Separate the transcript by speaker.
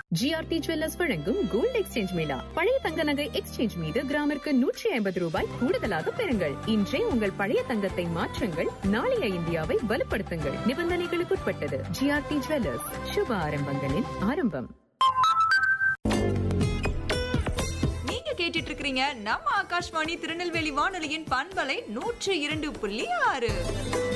Speaker 1: GRT jewellers வழங்கும் gold exchange Mela. பழைய தங்க நகை எக்ஸ்சேஞ்ச் மீது கிராமிற்கு 150 ரூபாய் கூடுதலாக பெறுங்கள். இன்றே உங்கள் பழைய தங்கத்தை மாற்றுங்கள், நாளைய இந்தியாவை வலுப்படுத்துங்கள். நிபந்தனைகளுக்குட்பட்டது. ஜிஆர்டி ஜுவல்லர்ஸ், சுப ஆரம்பங்களின் ஆரம்பம்.
Speaker 2: கேட்டுட்டு இருக்கீங்க நம்ம ஆகாஷ்வாணி திருநெல்வேலி வானொலியின் பண்பலை 102.6.